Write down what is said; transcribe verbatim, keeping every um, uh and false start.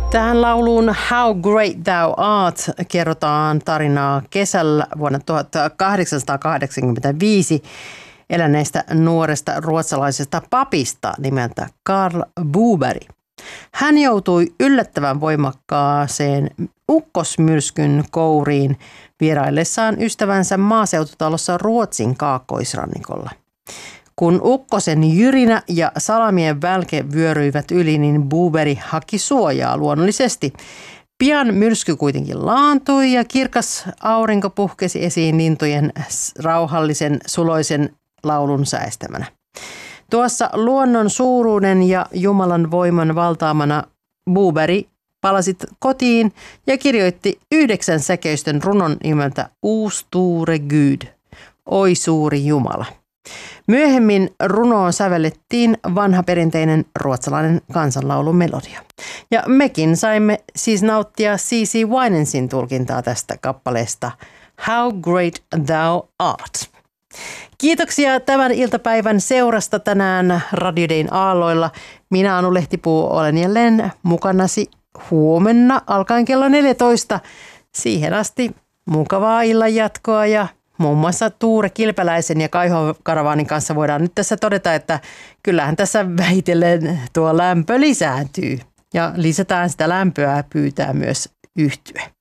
Tähän lauluun How Great Thou Art kerrotaan tarinaa kesällä vuonna tuhatkahdeksansataakahdeksankymmentäviisi eläneestä nuoresta ruotsalaisesta papista nimeltä Karl Boberg. Hän joutui yllättävän voimakkaaseen ukkosmyrskyn kouriin vieraillessaan ystävänsä maaseututalossa Ruotsin kaakkoisrannikolla. Kun ukkosen jyrinä ja salamien välke vyöryivät yli, niin Boberg haki suojaa luonnollisesti. Pian myrsky kuitenkin laantui ja kirkas aurinko puhkesi esiin lintujen rauhallisen suloisen laulun säestämänä. Tuossa luonnon suuruuden ja Jumalan voiman valtaamana Boberg palasi kotiin ja kirjoitti yhdeksän säkeistön runon nimeltä O store Gud, Oi suuri Jumala. Myöhemmin runoon sävellettiin vanha perinteinen ruotsalainen kansanlaulun melodia. Ja mekin saimme siis nauttia C C Winansin tulkintaa tästä kappaleesta How Great Thou Art. Kiitoksia tämän iltapäivän seurasta tänään Radio Dayn aalloilla. Minä Anu Lehtipuu olen jälleen mukanasi huomenna alkaen kello neljätoista. Siihen asti mukavaa illan jatkoa ja muun muassa Tuure Kilpeläisen ja Kaiho Karavaanin kanssa voidaan nyt tässä todeta, että kyllähän tässä vähitellen tuo lämpö lisääntyy ja lisätään sitä lämpöä pyytää myös yhtye.